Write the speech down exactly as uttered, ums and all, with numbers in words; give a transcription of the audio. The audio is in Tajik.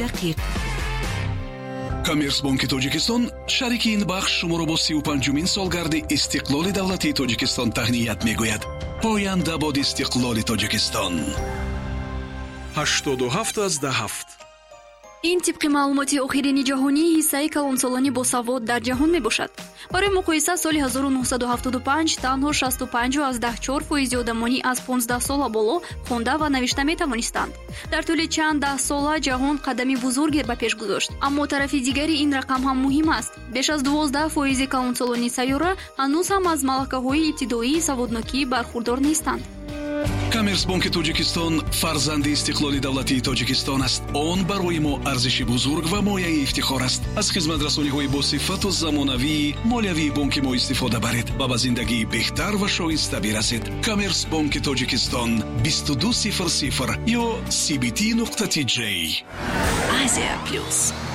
دقیق. камерсбонки тоҷикистон шарики ин бахш шуморо бо си و پنج солгарди истиқлоли давлатии тоҷикистон таҳният мегӯяд. поянда бод истиқлоли тоҷикистон. ҳаштоду ҳафт азда ҳафт. ин тибқи маълумоти охирини ҷаҳонии ҳиссаи калонсолони босавод дар ҷаҳон мебошад. барои муқоиса соли ҳазору нуҳсаду ҳафтоду панҷ танҳо шасту панҷ азда чор фоизи одамони аз понздаҳ сола боло хонда ва навишта метавонистанд. дар тӯли чанд даҳ сола ҷаҳон қадами бузурге ба пеш гузошт. аммо тарафи дигари ин рақам ҳам муҳим аст. беш аз дувоздаҳ фоизи калонсолони сайёра ҳанӯз ҳам аз малакаҳои ибтидоии саводнокӣ бархурдор нестанд. камерсбонки тоҷикистон фарзанди истиқлоли давлатии тоҷикистон аст. он барои мо арзиши бузург ва мояи ифтихор аст. аз хизматрасониҳои босифату замонавии молиявии бонки мо истифода баред ва ба зиндагии беҳтар ва шоиста бирасед. камерсбонки тоҷикистон бисту ду сифр сифр ё си би ти нуқта ти ҷей. Азия плюс.